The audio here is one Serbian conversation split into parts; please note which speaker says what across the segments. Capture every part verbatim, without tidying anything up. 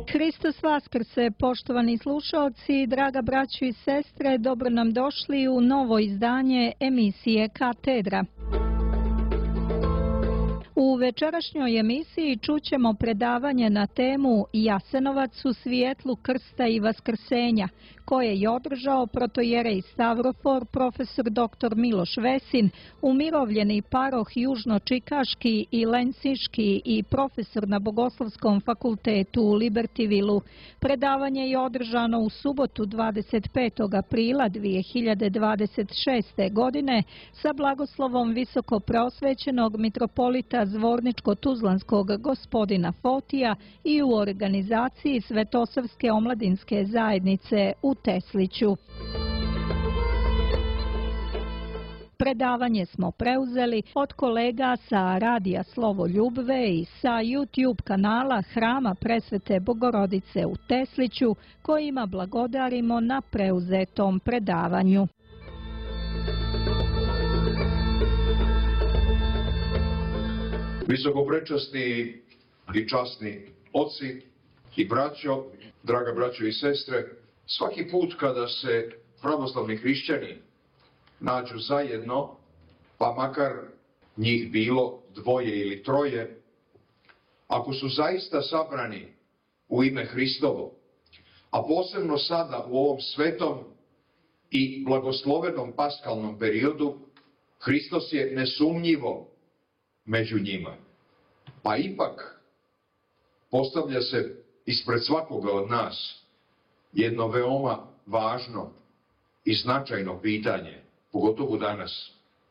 Speaker 1: Hristos Vaskrse, poštovani slušalci, draga braćo i sestre, dobro nam došli u novo izdanje emisije Katedra. U večerašnjoj emisiji čućemo predavanje na temu Jasenovac u svijetlu krsta i vaskrsenja, koje je održao protojerej Stavrofor, profesor doktor Miloš Vesin, umirovljeni paroh Južno-Čikaški i Lensiški i profesor na Bogoslovskom fakultetu u Libertyvilu. Predavanje je održano u subotu dvadeset petog aprila dvije hiljade dvadeset šeste. godine sa blagoslovom visoko preosvećenog mitropolita Zvorničko-Tuzlanskog gospodina Fotija i u organizaciji Svetosavske omladinske zajednice u Tesliću. Predavanje smo preuzeli od kolega sa Radija Slovo Ljubve i sa YouTube kanala Hrama Presvete Bogorodice u Tesliću, kojima blagodarimo na preuzetom predavanju.
Speaker 2: Visokoprečasni i časni oci i braćo, draga braćo i sestre, svaki put kada se pravoslavni hrišćani nađu zajedno, pa makar njih bilo dvoje ili troje, ako su zaista sabrani u ime Hristovo, a posebno sada u ovom svetom i blagoslovenom paskalnom periodu, Hristos je nesumnjivo među njima. Pa ipak postavlja se ispred svakoga od nas jedno veoma važno i značajno pitanje, pogotovo danas.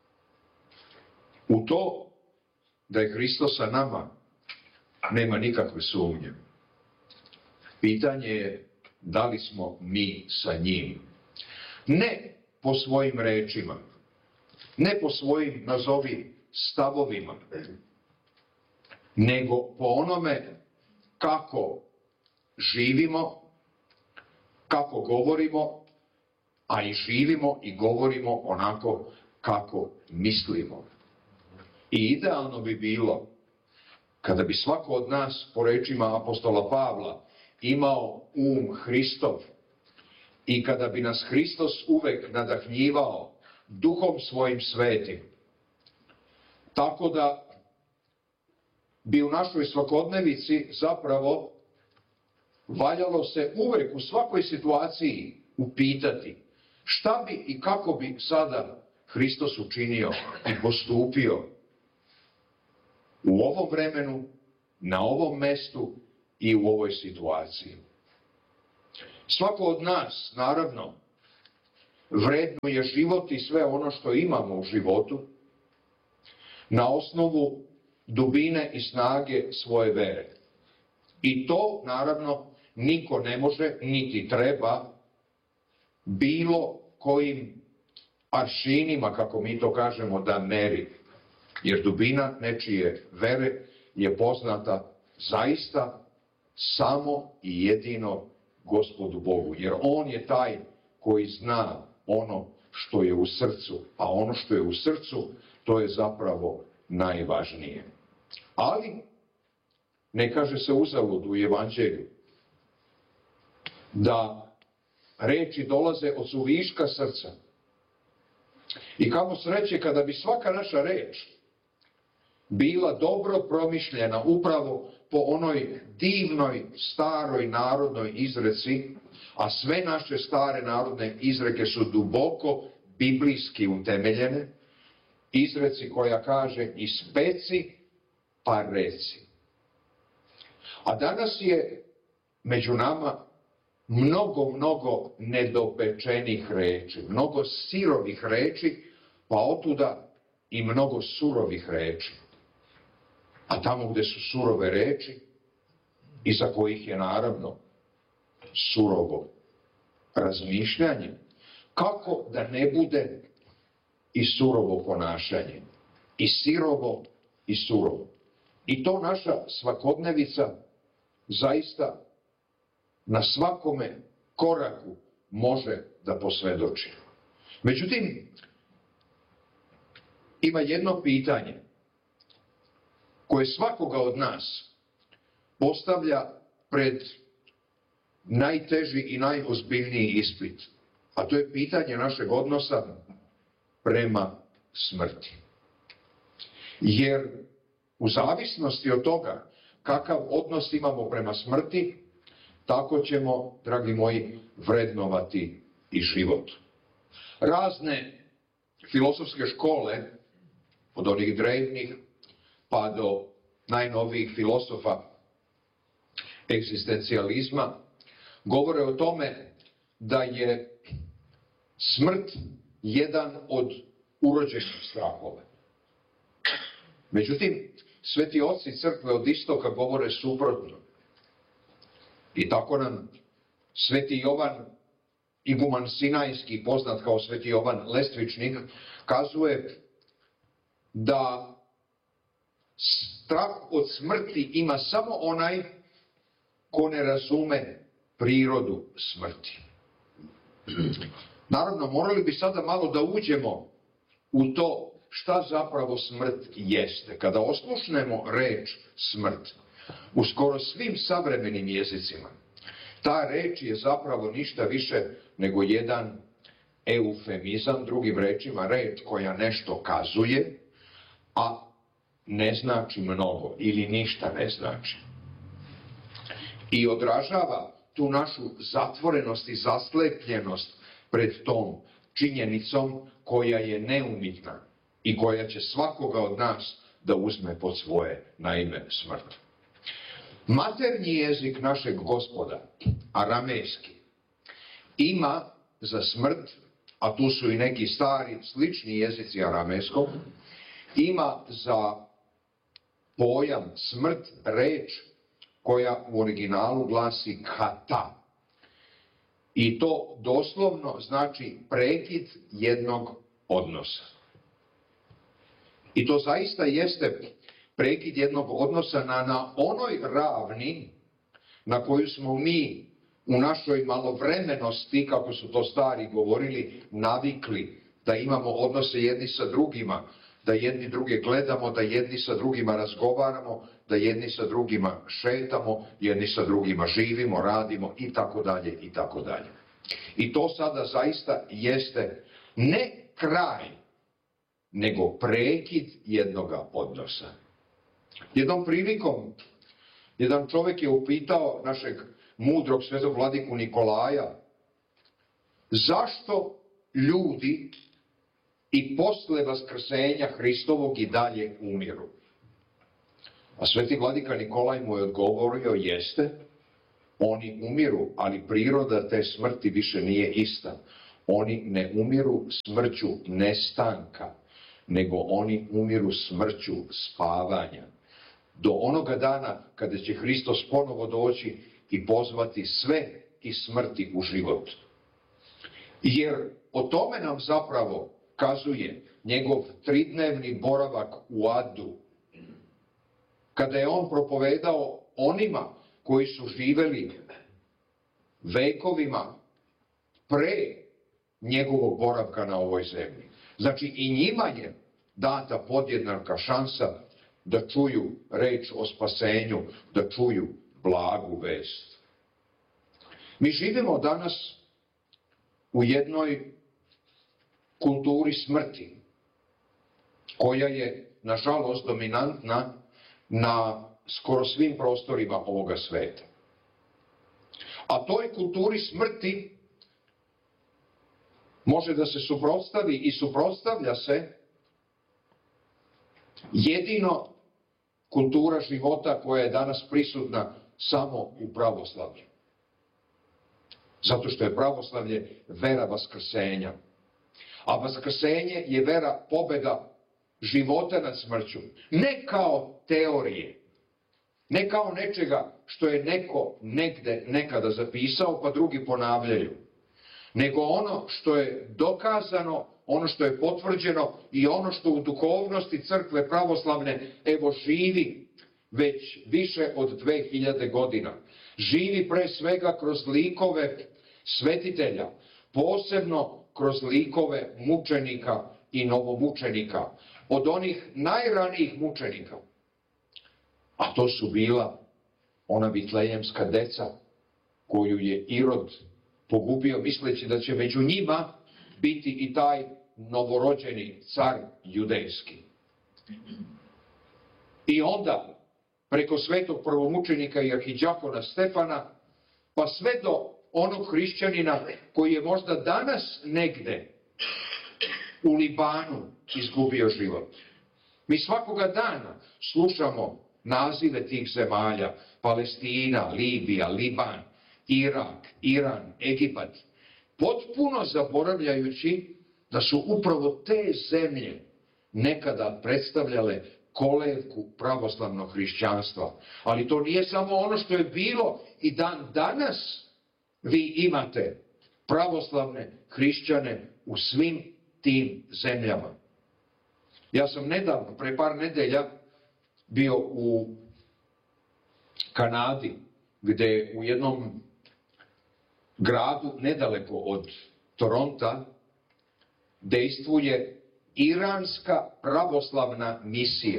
Speaker 2: U to da je Hristos sa nama nema nikakve sumnje. Pitanje je da li smo mi sa njim. Ne po svojim rečima, ne po svojim, nazovi, stavovima, nego po onome kako živimo, kako govorimo, a i živimo i govorimo onako kako mislimo. I idealno bi bilo kada bi svako od nas, po rečima apostola Pavla, imao um Hristov i kada bi nas Hristos uvek nadahnjivao duhom svojim svetim, tako da bi u našoj svakodnevici zapravo valjalo se uvek u svakoj situaciji upitati šta bi i kako bi sada Hristos učinio i postupio u ovom vremenu, na ovom mestu i u ovoj situaciji. Svako od nas, naravno, vrednuje život i sve ono što imamo u životu na osnovu dubine i snage svoje vere. I to, naravno, niko ne može, niti treba, bilo kojim aršinima, kako mi to kažemo, da meri. Jer dubina nečije vere je poznata zaista samo i jedino Gospodu Bogu. Jer On je taj koji zna ono što je u srcu, a ono što je u srcu, to je zapravo najvažnije. Ali, ne kaže se uzalud u Evanđelju da reči dolaze od suviška srca. I kamo sreće kada bi svaka naša reč bila dobro promišljena upravo po onoj divnoj staroj narodnoj izreci, a sve naše stare narodne izreke su duboko biblijski utemeljene, izreci koja kaže ispeci pa reci. A danas je među nama mnogo, mnogo nedopečenih reči, mnogo sirovih reči, pa otuda i mnogo surovih reči. A tamo gde su surove reči, iza kojih je naravno surovo razmišljanje, kako da ne bude i surovo ponašanje, i sirovo i surovo. I to naša svakodnevica zaista na svakome koraku može da posvedoči. Međutim, ima jedno pitanje koje svakoga od nas postavlja pred najteži i najozbiljniji ispit, a to je pitanje našeg odnosa prema smrti. Jer u zavisnosti od toga kakav odnos imamo prema smrti, tako ćemo, dragi moji, vrednovati i život. Razne filozofske škole, od onih drevnih pa do najnovijih filosofa egzistencijalizma, govore o tome da je smrt jedan od urođenih strahova. Međutim, sveti oci crkve od istoka govore suprotno. I tako nam sveti Jovan Iguman Sinajski, poznat kao sveti Jovan Lestvičnik, kazuje da strah od smrti ima samo onaj ko ne razume prirodu smrti. Naravno, morali bi sada malo da uđemo u to šta zapravo smrt jeste. Kada oslušnemo reč smrt u skoro svim savremenim jezicima, ta reč je zapravo ništa više nego jedan eufemizam, drugim rečima reč koja nešto kazuje, a ne znači mnogo ili ništa ne znači. I odražava tu našu zatvorenost i zaslepljenost pred tom činjenicom koja je neumitna i koja će svakoga od nas da uzme pod svoje, na ime smrt. Maternji jezik našeg Gospoda, aramejski, ima za smrt, a tu su i neki stari slični jezici aramejskog, ima za pojam smrt reč koja u originalu glasi kata. I to doslovno znači prekid jednog odnosa. I to zaista jeste prekid jednog odnosa na, na onoj ravni na koju smo mi u našoj malovremenosti, kako su to stari govorili, navikli da imamo odnose jedni sa drugima, da jedni druge gledamo, da jedni sa drugima razgovaramo, da jedni sa drugima šetamo, jedni sa drugima živimo, radimo i tako dalje i tako dalje. I to sada zaista jeste ne kraj, nego prekid jednoga odnosa. Jednom prilikom, jedan čovjek je upitao našeg mudrog svetog vladiku Nikolaja, zašto ljudi i posle vaskrsenja Hristovog i dalje umiru? A sveti vladika Nikolaj mu je odgovorio, jeste, oni umiru, ali priroda te smrti više nije ista. Oni ne umiru smrću nestanka, nego oni umiru smrću spavanja. Do onoga dana kada će Hristos ponovo doći i pozvati sve iz smrti u život. Jer o tome nam zapravo kazuje njegov tridnevni boravak u adu, kada je on propovedao onima koji su živeli vekovima pre njegovog boravka na ovoj zemlji. Znači i njima je data podjednaka šansa da čuju reč o spasenju, da čuju blagu vest. Mi živimo danas u jednoj kulturi smrti, koja je, nažalost, dominantna na skoro svim prostorima ovoga sveta. A toj kulturi smrti može da se suprotstavi i suprotstavlja se jedino kultura života koja je danas prisutna samo u pravoslavlju. Zato što je pravoslavlje vera vaskrsenja. A vaskrsenje je vera pobjeda života nad smrću. Ne kao teorije, ne kao nečega što je neko negde nekada zapisao pa drugi ponavljaju, nego ono što je dokazano, ono što je potvrđeno i ono što u duhovnosti crkve pravoslavne evo živi već više od dve hiljade godina. Živi pre svega kroz likove svetitelja, posebno kroz likove mučenika i novomučenika, od onih najranijih mučenika. A to su bila ona vitlejemska deca, koju je Irod pogubio, misleći da će među njima biti i taj novorođeni car judejski. I onda, preko svetog prvomučenika i arhidžakona Stefana, pa sve do onog hrišćanina koji je možda danas negde u Libanu izgubio život. Mi svakoga dana slušamo nazive tih zemalja: Palestina, Libija, Liban, Irak, Iran, Egipat, potpuno zaboravljajući da su upravo te zemlje nekada predstavljale kolevku pravoslavnog hrišćanstva. Ali to nije samo ono što je bilo, i dan danas vi imate pravoslavne hrišćane u svim tim zemljama. Ja sam nedavno, pre par nedelja, bio u Kanadi, gde u jednom gradu nedaleko od Toronta dejstvuje iranska pravoslavna misija.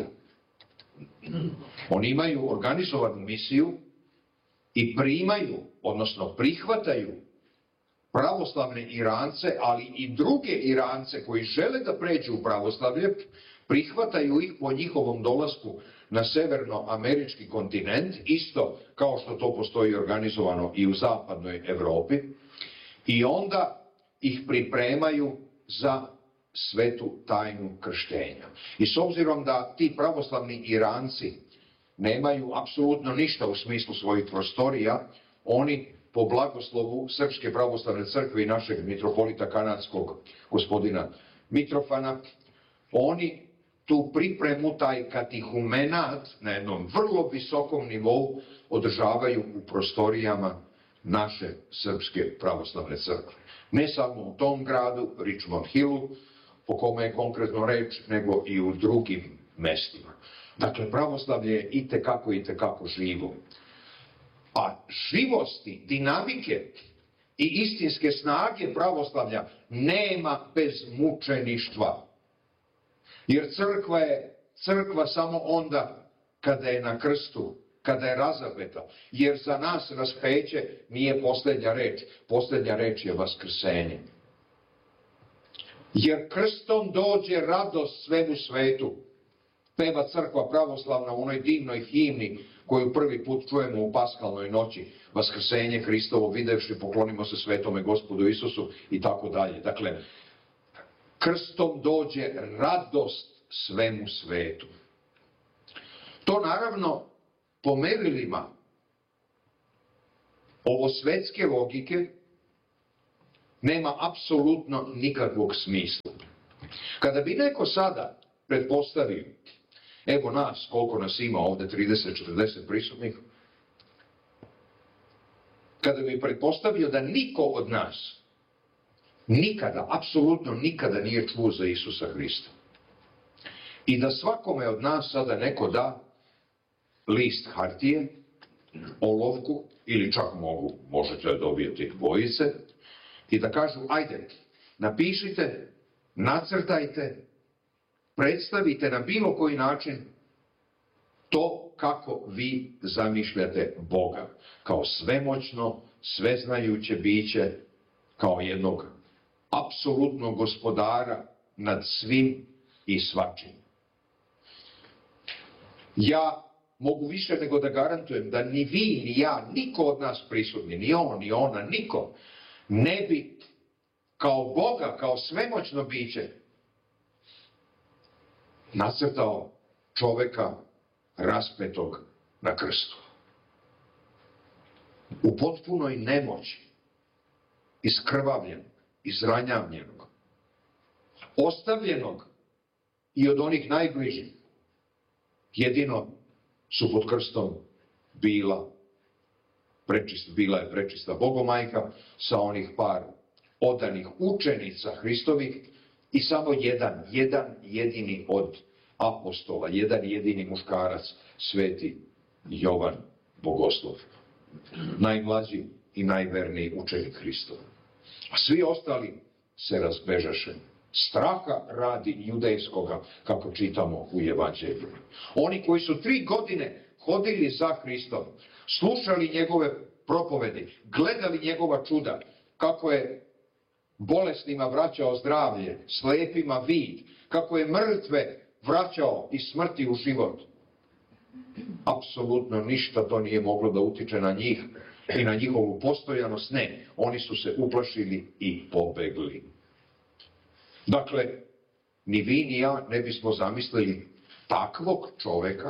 Speaker 2: Oni imaju organizovanu misiju i primaju, odnosno prihvataju pravoslavne Irance, ali i druge Irance koji žele da pređu u pravoslavlje, prihvataju ih po njihovom dolasku na severnoamerički kontinent, isto kao što to postoji organizovano i u zapadnoj Evropi, i onda ih pripremaju za svetu tajnu krštenja. I s obzirom da ti pravoslavni Iranci nemaju apsolutno ništa u smislu svojih prostorija, oni po blagoslovu Srpske pravoslavne crkve i našeg mitropolita kanadskog gospodina Mitrofana, oni tu pripremu, taj katehumenat na jednom vrlo visokom nivou održavaju u prostorijama naše Srpske pravoslavne crkve. Ne samo u tom gradu, Richmond Hillu, po kome je konkretno reč, nego i u drugim mestima. Dakle, pravoslavlje je itekako, itekako živo. A živosti, dinamike i istinske snage pravoslavlja nema bez mučeništva. Jer crkva je crkva samo onda kada je na krstu, kada je razapeta. Jer za nas raspeće nije posljednja reč. Posljednja reč je vaskrsenje. Jer krstom dođe radost svemu svetu. Peva crkva pravoslavna u onoj divnoj himni koju prvi put čujemo u paskalnoj noći. Vaskrsenje Hristovo videvši, poklonimo se svetome Gospodu Isusu i tako dalje. Dakle, krstom dođe radost svemu svetu. To naravno po merilima ovo svetske logike nema apsolutno nikakvog smisla. Kada bi neko sada pretpostavio, evo nas, koliko nas ima ovde, trideset četrdeset prisutnih, kada bi pretpostavio da niko od nas nikada, apsolutno nikada nije čuo za Isusa Hrista, i da svakome od nas sada neko da list hartije, olovku, ili čak mogu, možete dobijeti bojice, i da kažu, ajde, napišite, nacrtajte, predstavite na bilo koji način to kako vi zamišljate Boga, kao svemoćno, sveznajuće biće, kao jednog apsolutnog gospodara nad svim i svačim. Ja mogu više nego da garantujem da ni vi, ni ja, niko od nas prisutni, ni on, ni ona, niko, ne bi kao Boga, kao svemoćno biće nacrtao čoveka raspetog na krstu. U potpunoj nemoći, iskrvavljenog, izranjavljenog, ostavljenog i od onih najbližih. Jedino su pod krstom bila prečista, bila je prečista Bogomajka sa onih par odanih učenica Hristovih i samo jedan, jedan jedini od apostola, jedan jedini muškarac, sveti Jovan Bogoslov, najmlađi i najverniji učenik Hristov. A svi ostali se razbežaše. Straha radi judejskoga, kako čitamo u Evanđelju. Oni koji su tri godine hodili za Hristom, slušali njegove propovedi, gledali njegova čuda, kako je bolesnima vraćao zdravlje, slepima vid, kako je mrtve vraćao iz smrti u život. Apsolutno ništa to nije moglo da utiče na njih i na njihovu postojanost. Ne, oni su se uplašili i pobegli. Dakle, ni vi ni ja ne bismo zamislili takvog čoveka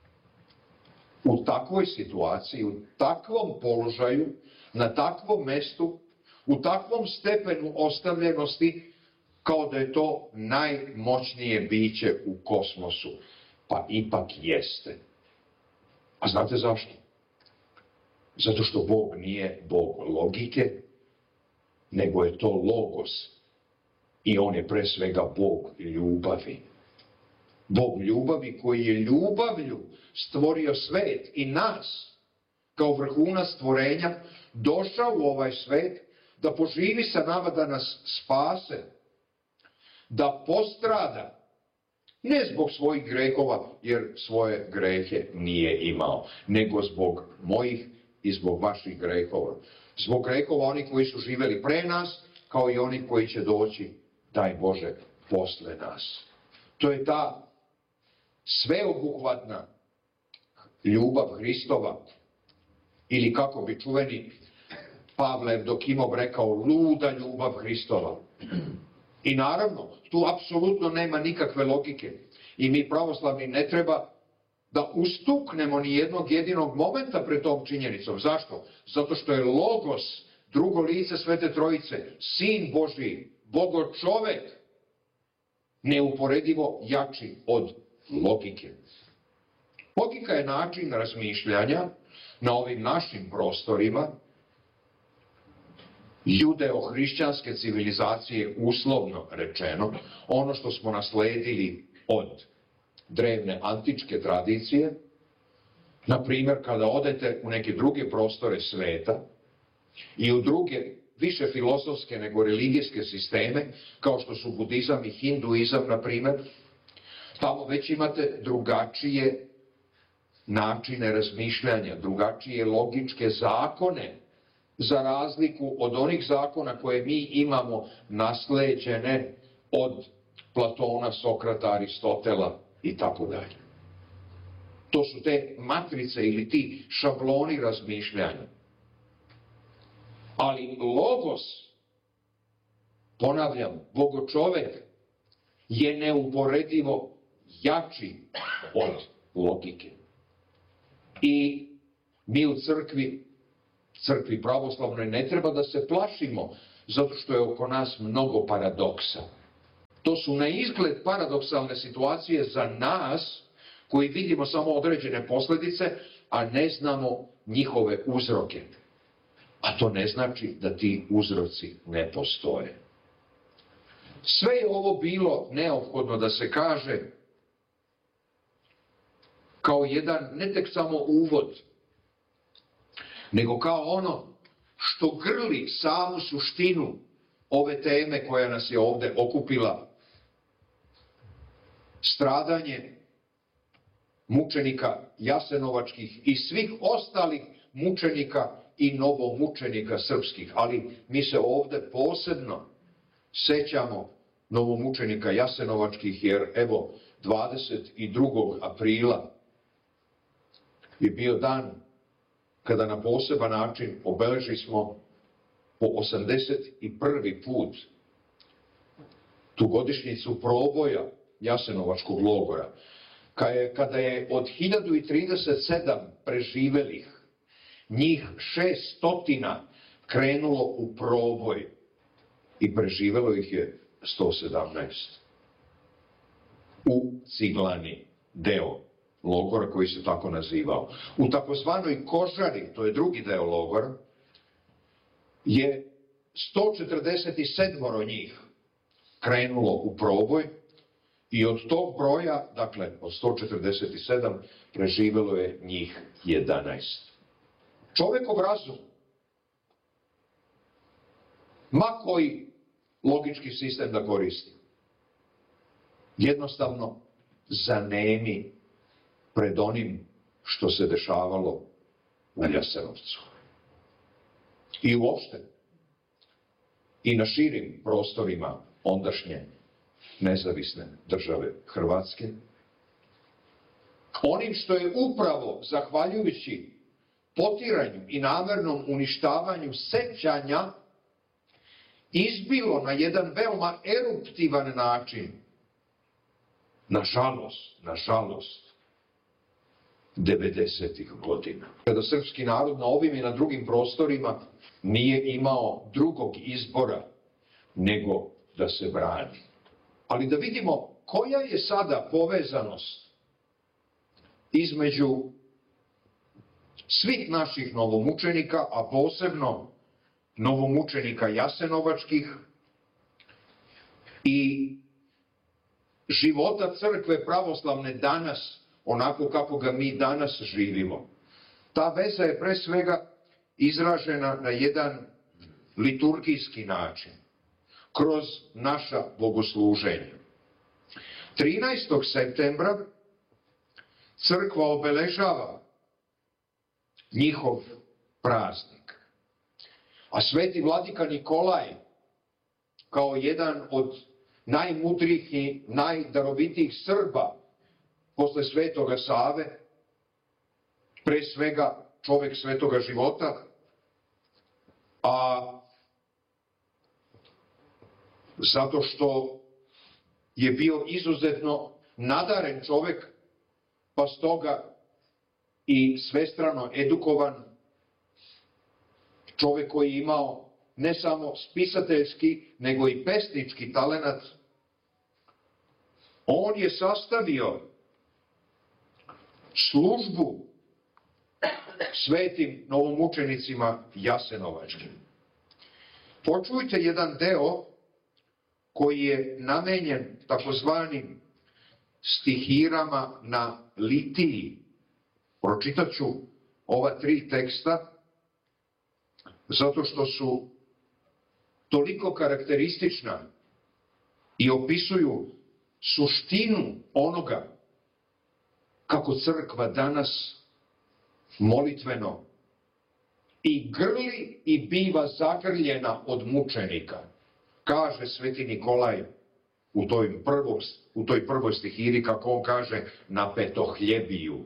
Speaker 2: u takvoj situaciji, u takvom položaju, na takvom mestu, u takvom stepenu ostavljenosti, kao da je to najmoćnije biće u kosmosu. Pa ipak jeste. A znate zašto? Zato što Bog nije Bog logike, nego je to logos. I on je pre svega Bog ljubavi. Bog ljubavi koji je ljubavlju stvorio svet i nas, kao vrhunac stvorenja, došao u ovaj svet da poživi sa nama, da nas spase, da postrada, ne zbog svojih grehova, jer svoje grehe nije imao, nego zbog mojih i zbog vaših grehova. Zbog grehova onih koji su živeli pre nas, kao i oni koji će doći, daj Bože, posle nas. To je ta sveobuhvatna ljubav Hristova, ili kako bi čuveni Pavle Evdokimov rekao, luda ljubav Hristova. I naravno, tu apsolutno nema nikakve logike. I mi pravoslavni ne treba da ustuknemo ni jednog jedinog momenta pred tom činjenicom. Zašto? Zato što je Logos, drugo lice Svete Trojice, Sin Božji, Bogo čovek, neuporedivo jači od logike. Logika je način razmišljanja na ovim našim prostorima judeo-hrišćanske civilizacije, uslovno rečeno, ono što smo nasledili od drevne antičke tradicije. Na primjer, kada odete u neke druge prostore sveta i u druge više filozofske nego religijske sisteme, kao što su budizam i hinduizam, na primjer, tamo već imate drugačije načine razmišljanja, drugačije logičke zakone, za razliku od onih zakona koje mi imamo nasleđene od Platona, Sokrata, Aristotela i tako dalje. To su te matrice ili ti šabloni razmišljanja. Ali Logos, ponavljam, Bogočovek, je neuporedivo jači od logike. I mi u crkvi, crkvi pravoslavnoj, ne treba da se plašimo, zato što je oko nas mnogo paradoksa. To su na izgled paradoksalne situacije za nas, koji vidimo samo određene posledice, a ne znamo njihove uzroke. A to ne znači da ti uzroci ne postoje. Sve je ovo bilo neophodno da se kaže kao jedan, ne tek samo uvod, nego kao ono što grli samu suštinu ove teme koja nas je ovde okupila. Stradanje mučenika jasenovačkih i svih ostalih mučenika i novomučenika srpskih. Ali mi se ovde posebno sećamo novomučenika jasenovačkih, jer evo dvadeset drugog aprila je bio dan kada na poseban način obeležismo po osamdeset prvi put tu godišnjicu proboja jasenovačkog logora, kada je od hiljadu trideset sedam preživelih njih šeststotina krenulo u proboj i preživelo ih je sto sedamnaest. U Ciglani, deo logora koji se tako nazivao. U takozvanoj Kožari, to je drugi deo logora, je sto četrdeset sedam njih krenulo u proboj i od tog broja, dakle od sto četrdeset sedam, preživelo je njih jedanaest. Čovekov razum, ma koji logički sistem da koristi, jednostavno zanemi pred onim što se dešavalo u Jasenovcu. i uopšte i na širim prostorima ondašnje nezavisne države Hrvatske, onim što je upravo zahvaljujući potiranju i namernom uništavanju sećanja izbilo na jedan veoma eruptivan način, nažalost, nažalost, devedesetih godina. Kada srpski narod na ovim i na drugim prostorima nije imao drugog izbora nego da se brani. Ali da vidimo koja je sada povezanost između svih naših novomučenika, a posebno novomučenika jasenovačkih i života crkve pravoslavne danas, onako kako ga mi danas živimo. Ta veza je pre svega izražena na jedan liturgijski način, kroz naša bogosluženja. trinaestog septembra crkva obeležava njihov praznik. A sveti vladika Nikolaj, kao jedan od najmudrijih i najdarovitijih Srba posle svetoga Save, pre svega čovek svetoga života, a zato što je bio izuzetno nadaren čovek, pa stoga i svestrano edukovan, čovek koji je imao ne samo spisateljski, nego i pesnički talenat, on je sastavio službu svetim novomučenicima jasenovačkim. Počujte jedan deo koji je namenjen takozvanim stihirama na litiji. Pročitat ću ova tri teksta zato što su toliko karakteristična i opisuju suštinu onoga kako crkva danas molitveno i grli i biva zagrljena od mučenika. Kaže sveti Nikolaj u toj, prvom, u toj prvoj stihiri, kako on kaže, na petohljebiju.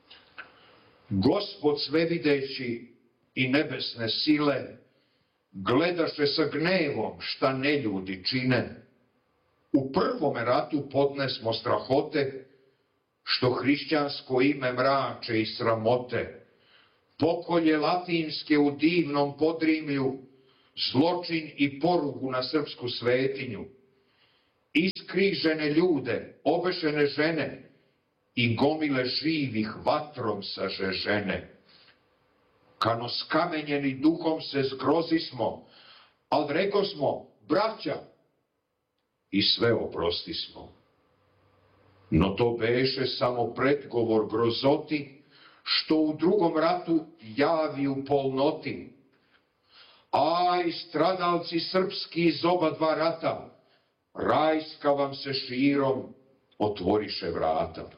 Speaker 2: Gospod svevideći i nebesne sile gledaše sa gnevom šta neljudi čine. U prvome ratu podnesmo strahote, što hrišćansko ime mrače i sramote. Pokolje latinske u divnom podrimlju, zločin i porugu na srpsku svetinju. Iskrižene ljude, obešene žene i gomile živih vatrom sažežene. Kano skamenjeni duhom se zgrozismo, al rekosmo, braća, i sve oprostismo. No to beše samo predgovor grozoti, što u drugom ratu javi u polnoti. Aj, stradalci srpski iz oba dva rata, rajska vam se širom otvoriše vrata.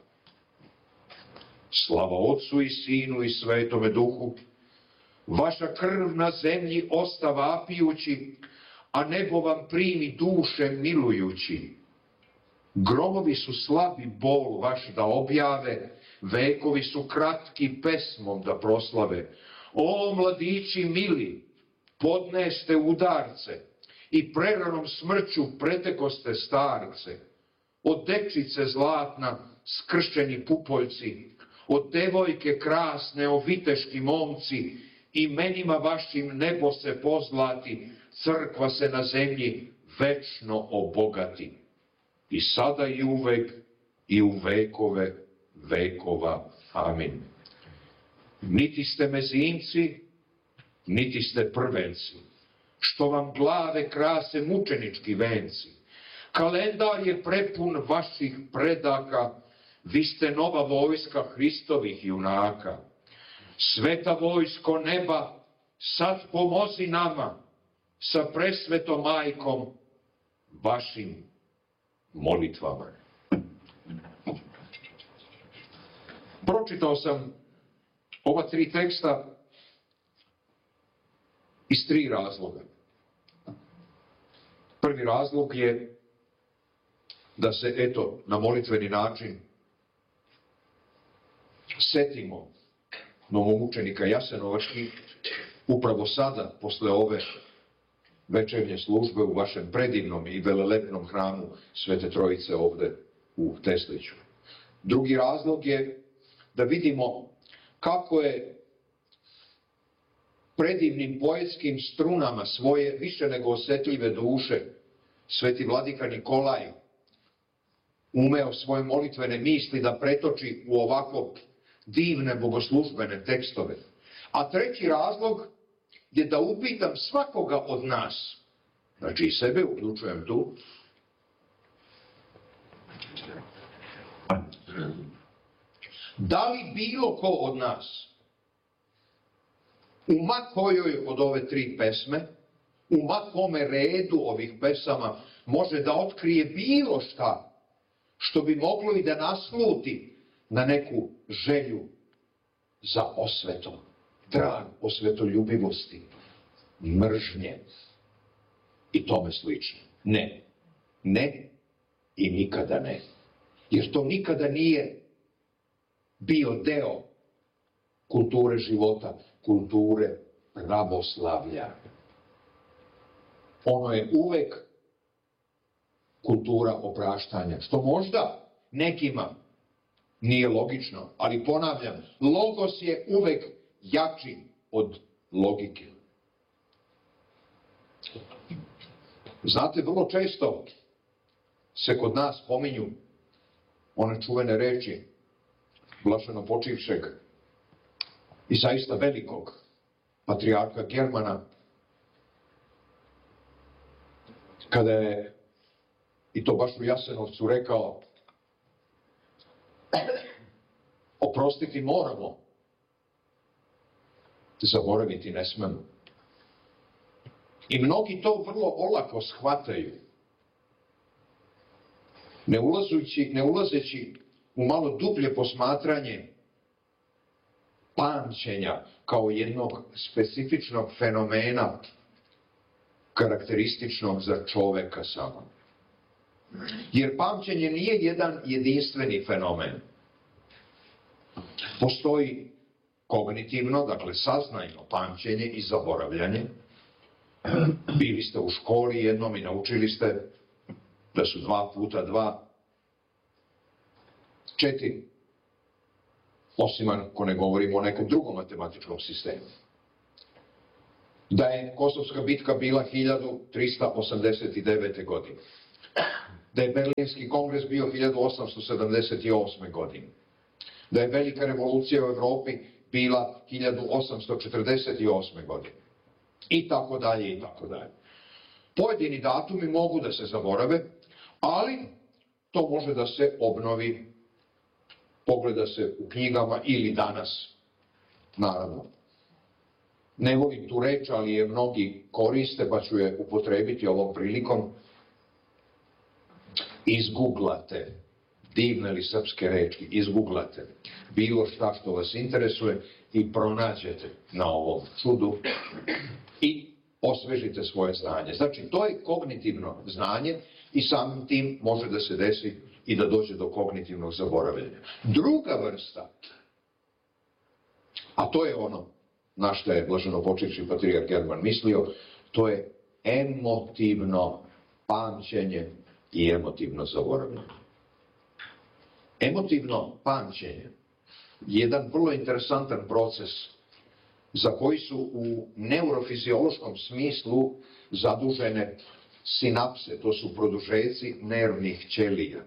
Speaker 2: Slava Otcu i Sinu i Svetome Duhu, vaša krv na zemlji osta vapijući, a nebo vam primi duše milujući. Gromovi su slabi bol vaš da objave, vekovi su kratki pesmom da proslave. O, mladići mili, podneste udarce i preranom smrću pretekoste starce. Od dečice zlatna skršćeni pupoljci, od devojke krasne oviteški momci, imenima vašim nebo se pozlati, crkva se na zemlji večno obogati. I sada i uvek i u vekove vekova. Amin. Niti ste mezimci, niti ste prvenci, što vam glave krase mučenički venci. Kalendar je prepun vaših predaka, vi ste nova vojska Hristovih junaka. Sveta vojsko neba, sad pomozi nama, sa presvetom majkom, vašim molitvama. Pročitao sam ova tri teksta iz tri razloga. Prvi razlog je da se, eto, na molitveni način setimo novomučenika Jasenovačkih upravo sada, posle ove večernje službe u vašem predivnom i velelepnom hramu Svete Trojice ovde u Tesliću. Drugi razlog je da vidimo kako je predivnim poetskim strunama svoje više nego osetljive duše Sveti vladika Nikolaj umeo svoje molitvene misli da pretoči u ovako divne bogoslužbene tekstove. A treći razlog je da upitam svakoga od nas, znači i sebe uključujem tu, da li bilo ko od nas u ma kojoj od ove tri pesme, u ma kome redu ovih pesama može da otkrije bilo šta što bi moglo i da nasluti na neku želju za osvetom, trag osvetoljubivosti, mržnje i tome slično. Ne, ne i nikada ne. Jer to nikada nije bio deo kulture života, kulture pravoslavlja. Ono je uvek kultura opraštanja, što možda nekima nije logično, ali ponavljam, logos je uvek jači od logike. Znate, vrlo često se kod nas pominju one čuvene reči blaženo počivšeg i zaista velikog patrijarha Germana, kada je, i to baš u Jasenovcu, rekao: oprostiti moramo, zaboraviti ne smemo. I mnogi to vrlo olako shvataju, ne ulazeći, ne ulazeći u malo dublje posmatranje pamćenja kao jednog specifičnog fenomena karakterističnog za čoveka samo. Jer pamćenje nije jedan jedinstveni fenomen. Postoji kognitivno, dakle saznajno pamćenje i zaboravljanje. Bili ste u školi jednom i naučili ste da su dva puta dva četiri. Osim ako ne govorimo o nekom drugom matematičkom sistemu. Da je Kosovska bitka bila hiljadu trista osamdeset devete. godine. Da je Berlinski kongres bio hiljadu osamsto sedamdeset osme. godine. Da je velika revolucija u Evropi bila hiljadu osamsto četrdeset osme. godine. I tako dalje, i tako dalje. Pojedini datumi mogu da se zaborave, ali to može da se obnovi, pogleda se u knjigama ili danas, naravno. Ne volim tu reč, ali je mnogi koriste, pa ću je upotrebiti ovom prilikom. Izguglate, divne li srpske reči, izguglate bilo šta što vas interesuje i pronađete na ovom čudu i osvežite svoje znanje. Znači, to je kognitivno znanje i samim tim može da se desi i da dođe do kognitivnog zaboravljanja. Druga vrsta, a to je ono na što je blaženo počivši patrijarh German mislio, to je emotivno pamćenje i emotivno zaboravljanje. Emotivno pamćenje je jedan vrlo interesantan proces za koji su u neurofiziološkom smislu zadužene sinapse, to su produžeci nervnih ćelija.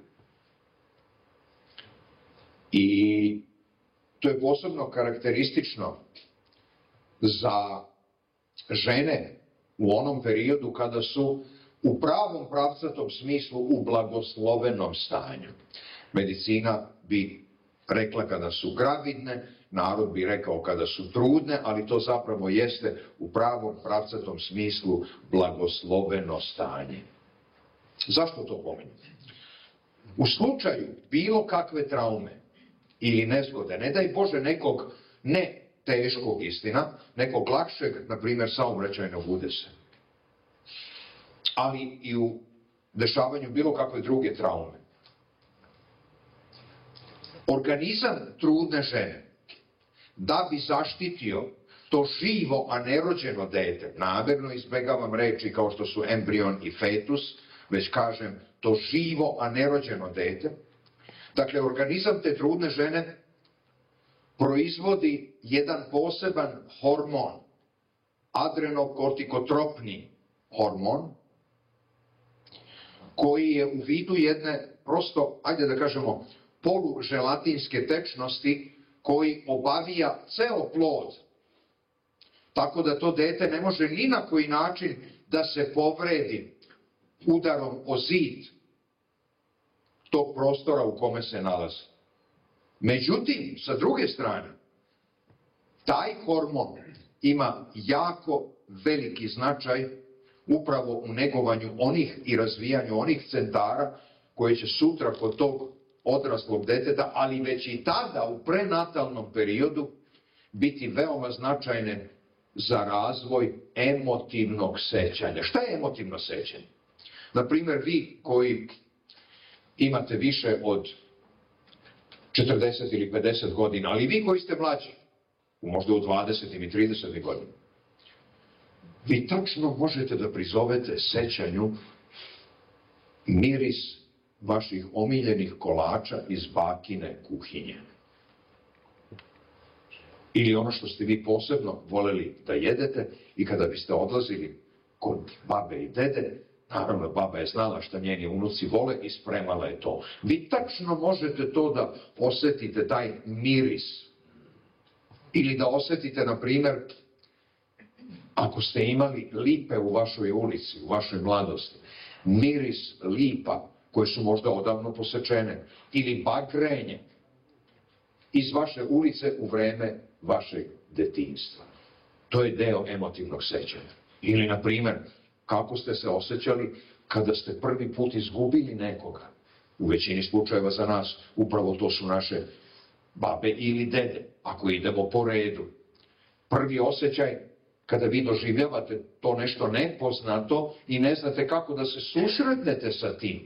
Speaker 2: I to je posebno karakteristično za žene u onom periodu kada su u pravom pravcatom smislu u blagoslovenom stanju. Medicina bi rekla kada su gravidne, narod bi rekao kada su trudne, ali to zapravo jeste u pravom pravcatom smislu blagosloveno stanje. Zašto to pominjem? U slučaju bilo kakve traume ili nezgode, ne daj Bože nekog ne teškog, istina, nekog lakšeg, na primjer saobraćajnog udesa. Ali i u dešavanju bilo kakve druge traume. Organizam trudne žene, da bi zaštitio to živo, a nerođeno dete, namerno izbegavam reči kao što su embrion i fetus, već kažem to živo, a nerođeno dete, dakle, organizam te trudne žene proizvodi jedan poseban hormon, adrenokortikotropni hormon, koji je u vidu jedne, prosto, ajde da kažemo, poluželatinske tečnosti, koji obavija ceo plod. Tako da to dete ne može ni na koji način da se povredi udarom o zid tog prostora u kome se nalazi. Međutim, sa druge strane, taj hormon ima jako veliki značaj upravo u negovanju onih i razvijanju onih centara koje će sutra kod tog odraslog deteta, ali već i tada u prenatalnom periodu biti veoma značajne za razvoj emotivnog sećanja. Šta je emotivno sećanje? Naprimjer, vi koji imate više od četrdeset ili pedeset godina, ali vi koji ste mlađi, možda u dvadeset ili trideset godina, vi tačno možete da prizovete sećanju miris vaših omiljenih kolača iz bakine kuhinje. Ili ono što ste vi posebno voleli da jedete i kada biste odlazili kod babe i dede, naravno baba je znala šta njeni unuci vole i spremala je to. Vi tačno možete to da osetite, taj miris. Ili da osetite, na primjer, ako ste imali lipe u vašoj ulici, u vašoj mladosti, miris lipa koje su možda odavno posečene, ili bagrenje iz vaše ulice u vreme vašeg detinjstva. To je deo emotivnog sećanja. Ili, na primjer, kako ste se osjećali kada ste prvi put izgubili nekoga. U većini slučajeva za nas upravo to su naše babe ili dede, ako idemo po redu. Prvi osjećaj kada vi doživljavate to nešto nepoznato i ne znate kako da se susretnete sa tim.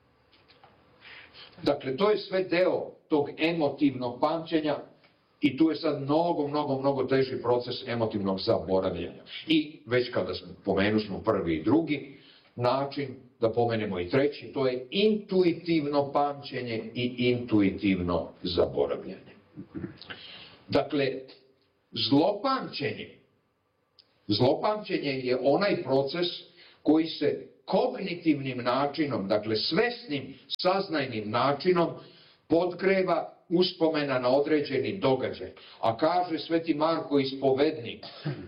Speaker 2: Dakle, to je sve deo tog emotivnog pamćenja i tu je sad mnogo, mnogo, mnogo teži proces emotivnog zaboravljanja. I već kada smo pomenuli smo prvi i drugi način, da pomenemo i treći, to je intuitivno pamćenje i intuitivno zaboravljanje. Dakle, zlopamćenje. Zlopamćenje je onaj proces koji se kognitivnim načinom, dakle svesnim, saznajnim načinom, podgreva uspomena na određeni događaj. A kaže Sveti Marko ispovednik,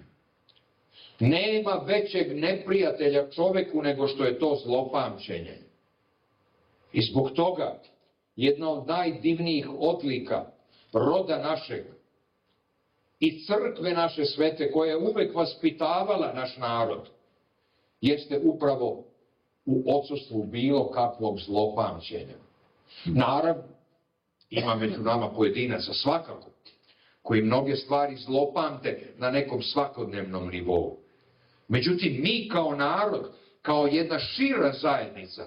Speaker 2: nema većeg neprijatelja čoveku nego što je to zlopamćenje. I zbog toga jedna od najdivnijih odlika roda našeg i crkve naše svete, koja je uvek vaspitavala naš narod, jeste upravo u odsustvu bilo kakvog zlopamćenja. Naravno, ima među nama pojedinaca svakako, koji mnoge stvari zlopamte na nekom svakodnevnom nivou. Međutim, mi kao narod, kao jedna šira zajednica,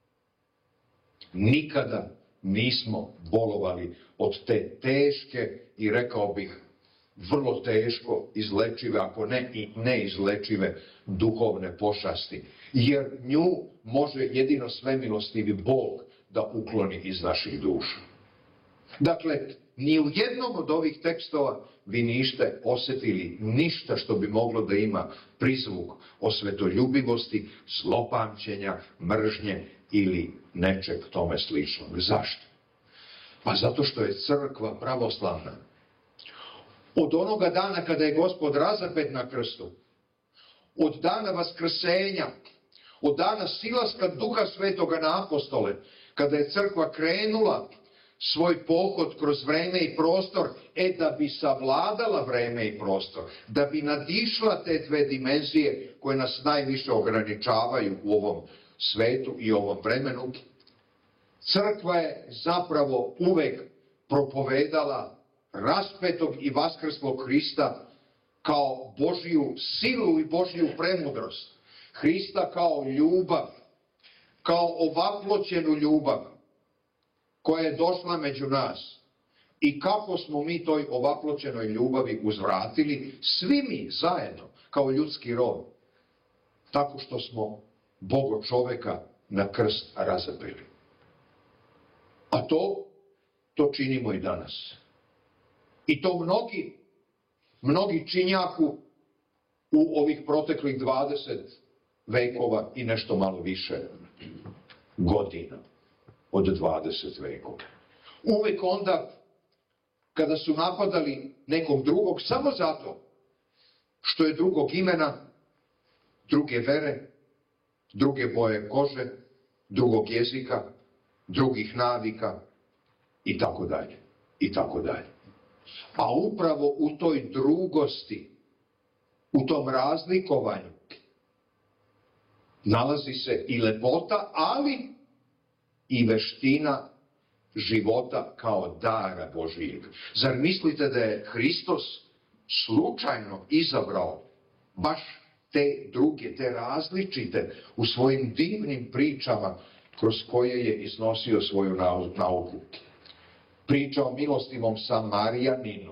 Speaker 2: nikada nismo bolovali od te teške i, rekao bih, vrlo teško izlečive, ako ne i neizlečive duhovne pošasti. Jer nju može jedino svemilostivi Bog da ukloni iz naših duša. Dakle, ni u jednom od ovih tekstova vi niste osjetili ništa što bi moglo da ima prizvuk osvetoljubivosti, zlopamćenja, mržnje ili nečeg tome sličnog. Zašto? Pa zato što je crkva pravoslavna od onoga dana kada je Gospod razapet na krstu, od dana vaskrsenja, od dana silaska Duha Svetoga na apostole, kada je crkva krenula svoj pohod kroz vreme i prostor, e da bi savladala vreme i prostor, da bi nadišla te dve dimenzije koje nas najviše ograničavaju u ovom svetu i ovom vremenu, crkva je zapravo uvek propovedala raspetog i vaskrslog Hrista kao Božju silu i Božju premudrost, Hrista kao ljubav, kao ovaploćenu ljubav koja je došla među nas. I kako smo mi toj ovaploćenoj ljubavi uzvratili, svi mi zajedno, kao ljudski rod, tako što smo Boga čoveka na krst razapeli. A to, to činimo i danas. I to mnogi, mnogi činjaku u ovih proteklih dvadeset vekova i nešto malo više godina od dvadeset vekova. Uvek onda kada su napadali nekog drugog samo zato što je drugog imena, druge vere, druge boje kože, drugog jezika, drugih navika i tako dalje, i tako dalje. A upravo u toj drugosti, u tom razlikovanju, nalazi se i lepota, ali i veština života kao dara Božijeg. Zar mislite da je Hristos slučajno izabrao baš te druge, te različite u svojim divnim pričama kroz koje je iznosio svoju nauku? Priča o milostivom Samarijaninu.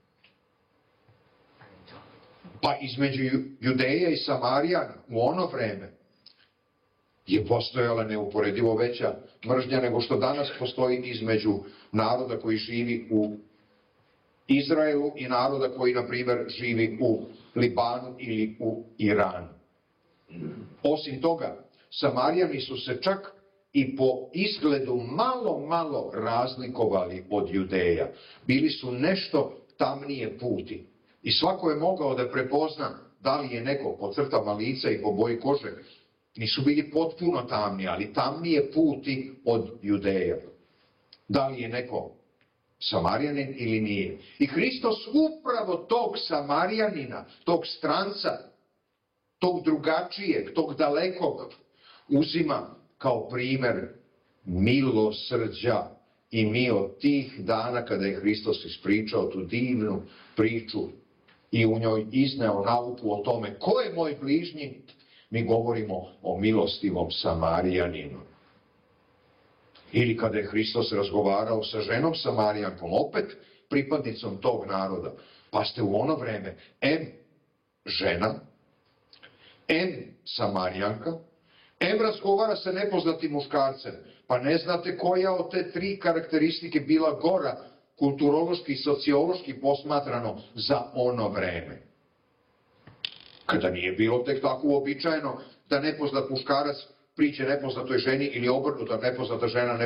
Speaker 2: Pa između Judeja i Samarijana u ono vreme je postojala neuporedivo veća mržnja nego što danas postoji između naroda koji živi u Izraelu i naroda koji, na primjer, živi u Libanu ili u Iranu. Osim toga, Samarijani su se čak i po izgledu malo, malo razlikovali od Judeja. Bili su nešto tamnije puti. I svako je mogao da prepozna da li je neko po crtama lica i po boji kože. Nisu bili potpuno tamni, ali tamnije puti od Judeja. Da li je neko Samarijanin ili nije. I Hristos upravo tog Samarijanina, tog stranca, tog drugačijeg, tog dalekog, uzima kao primer milosrđa. I mi od tih dana kada je Hristos ispričao tu divnu priču i u njoj izneo nauku o tome ko je moj bližnji, mi govorimo o milostivom Samarijaninu. Ili kada je Hristos razgovarao sa ženom Samarijankom, opet pripadnicom tog naroda. Pa ste u ono vreme em žena, em Samarijanka, em razgovara sa nepoznatim muškarcem. Pa ne znate koja od te tri karakteristike bila gora, kulturološki i sociološki posmatrano, za ono vreme. Kada nije bilo tek tako uobičajeno da nepoznat muškarac priđe nepoznatoj ženi ili obrnuto, nepoznata žena